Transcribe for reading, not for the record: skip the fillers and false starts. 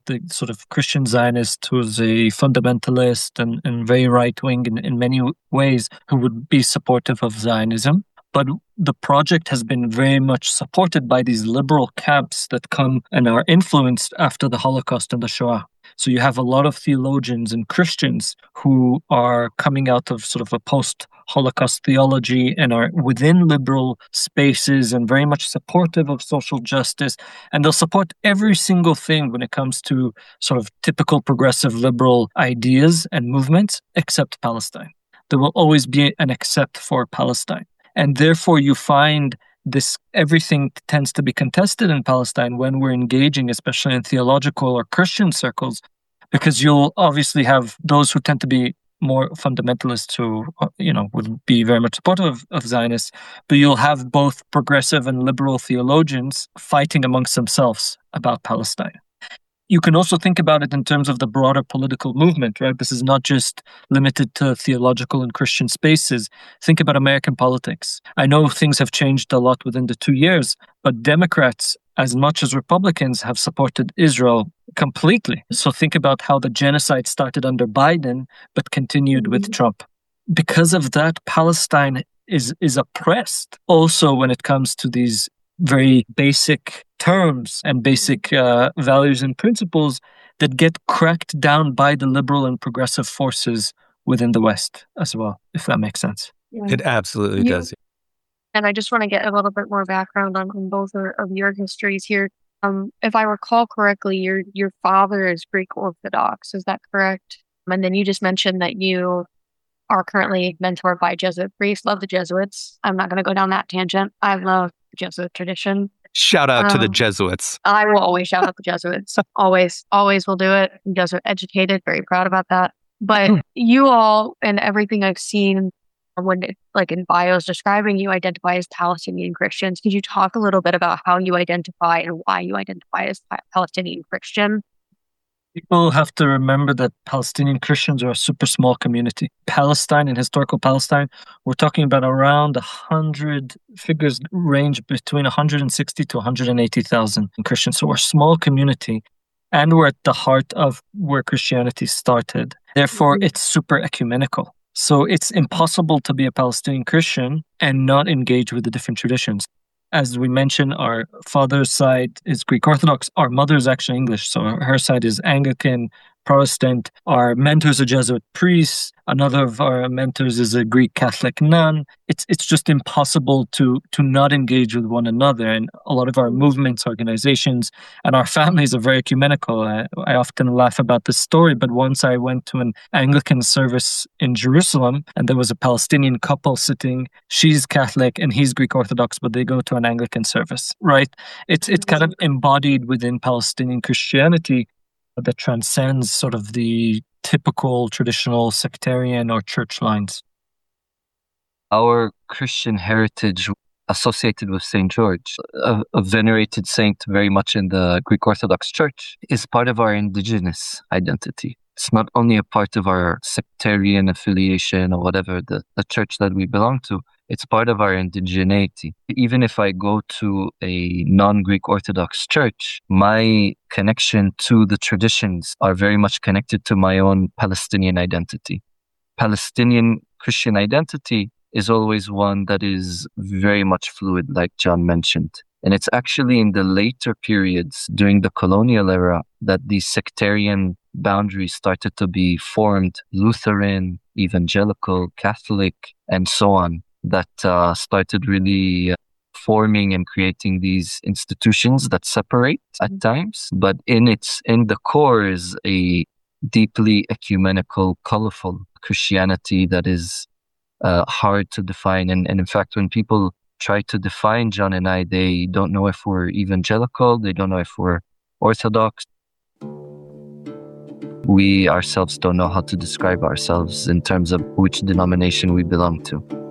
the sort of Christian Zionist who's a fundamentalist and very right-wing in many ways, who would be supportive of Zionism. But the project has been very much supported by these liberal camps that come and are influenced after the Holocaust and the Shoah. So you have a lot of theologians and Christians who are coming out of sort of a post-Holocaust theology and are within liberal spaces and very much supportive of social justice. And they'll support every single thing when it comes to sort of typical progressive liberal ideas and movements, except Palestine. There will always be an except for Palestine. And therefore, you find this, everything tends to be contested in Palestine when we're engaging, especially in theological or Christian circles, because you'll obviously have those who tend to be more fundamentalists who, would be very much supportive of Zionists, but you'll have both progressive and liberal theologians fighting amongst themselves about Palestine. You can also think about it in terms of the broader political movement, right? This is not just limited to theological and Christian spaces. Think about American politics. I know things have changed a lot within the 2 years, but Democrats, as much as Republicans, have supported Israel completely. So think about how the genocide started under Biden, but continued with Trump. Because of that, Palestine is oppressed also when it comes to these very basic terms and basic values and principles that get cracked down by the liberal and progressive forces within the West as well, if that makes sense. Yeah. It absolutely does. And I just want to get a little bit more background on both of your histories here. If I recall correctly, your father is Greek Orthodox, is that correct? And then you just mentioned that you are currently mentored by Jesuit priests. Love the Jesuits. I'm not going to go down that tangent. I love the Jesuit tradition. Shout out to the Jesuits. I will always shout out the Jesuits. Always will do it. You guys are educated, very proud about that. But you all, and everything I've seen when in bios describing you, identify as Palestinian Christians. Could you talk a little bit about how you identify and why you identify as Palestinian Christian? People have to remember that Palestinian Christians are a super small community. Palestine, in historical Palestine, we're talking about around 100, figures range between 160 to 180,000 Christians. So we're a small community, and we're at the heart of where Christianity started. Therefore, it's super ecumenical. So it's impossible to be a Palestinian Christian and not engage with the different traditions. As we mentioned, our father's side is Greek Orthodox. Our mother is actually English, so her side is Anglican, Protestant. Our mentor's a Jesuit priest. Another of our mentors is a Greek Catholic nun. It's just impossible to not engage with one another. And a lot of our movements, organizations, and our families are very ecumenical. I often laugh about this story, but once I went to an Anglican service in Jerusalem, and there was a Palestinian couple sitting. She's Catholic and he's Greek Orthodox, but they go to an Anglican service, right? It's kind of embodied within Palestinian Christianity that transcends sort of the typical traditional sectarian or church lines. Our Christian heritage associated with St. George, a venerated saint very much in the Greek Orthodox Church, is part of our indigenous identity. It's not only a part of our sectarian affiliation or whatever, the church that we belong to, it's part of our indigeneity. Even if I go to a non-Greek Orthodox church, my connection to the traditions are very much connected to my own Palestinian identity. Palestinian Christian identity is always one that is very much fluid, like John mentioned. And it's actually in the later periods during the colonial era that these sectarian boundaries started to be formed: Lutheran, evangelical, Catholic, and so on, that started really forming and creating these institutions that separate at times. But in the core is a deeply ecumenical, colorful Christianity that is hard to define. And in fact, when people try to define John and I, they don't know if we're evangelical, they don't know if we're Orthodox. We ourselves don't know how to describe ourselves in terms of which denomination we belong to.